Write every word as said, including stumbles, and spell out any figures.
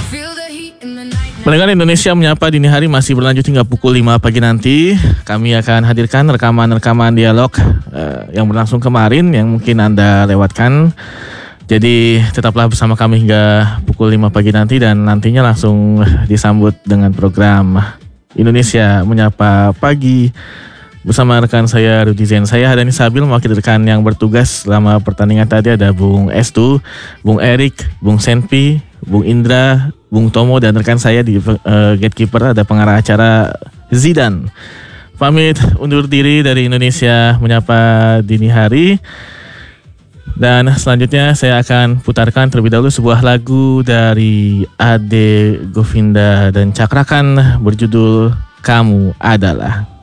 Pendengar Indonesia Menyapa Dini Hari masih berlanjut hingga pukul lima pagi nanti. Kami akan hadirkan rekaman-rekaman dialog uh, yang berlangsung kemarin yang mungkin Anda lewatkan. Jadi tetaplah bersama kami hingga pukul lima pagi nanti dan nantinya langsung disambut dengan program Indonesia Menyapa Pagi bersama rekan saya Rudi Zen. Saya Hadani Sabil mewakili rekan yang bertugas selama pertandingan tadi. Ada Bung Estu, Bung Erik, Bung Senpi, Bung Indra, Bung Tomo dan rekan saya di uh, gatekeeper ada pengarah acara Zidan. Pamit undur diri dari Indonesia Menyapa Dini Hari. Dan selanjutnya saya akan putarkan terlebih dahulu sebuah lagu dari Ade Govinda dan Cakrakan berjudul Kamu Adalah.